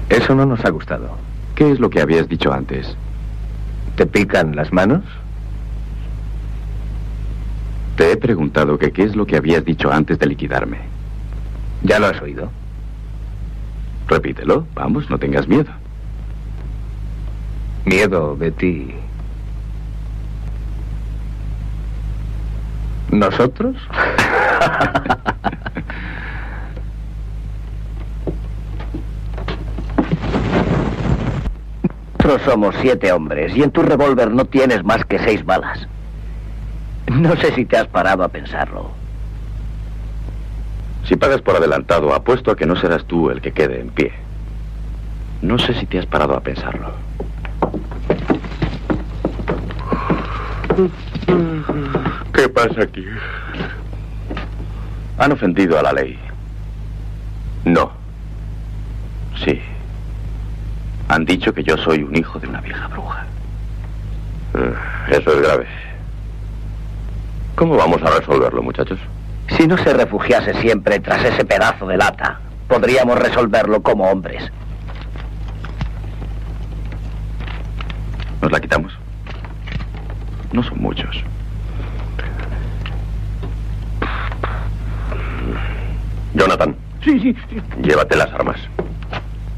Eso no nos ha gustado. ¿Qué es lo que habías dicho antes? ¿Te pican las manos? Te he preguntado que qué es lo que habías dicho antes de liquidarme. ¿Ya lo has oído? Repítelo, vamos, no tengas miedo. Miedo de ti. ¿Nosotros? Nosotros somos 7 hombres y en tu revólver no tienes más que 6 balas. No sé si te has parado a pensarlo. Si pagas por adelantado, apuesto a que no serás tú el que quede en pie. No sé si te has parado a pensarlo. ¿Qué pasa aquí? Han ofendido a la ley. No. Sí. Han dicho que yo soy un hijo de una vieja bruja. Eso es grave. ¿Cómo vamos a resolverlo, muchachos? Si no se refugiase siempre tras ese pedazo de lata, podríamos resolverlo como hombres. ¿Nos la quitamos? No son muchos. Jonathan. Sí. Llévate las armas.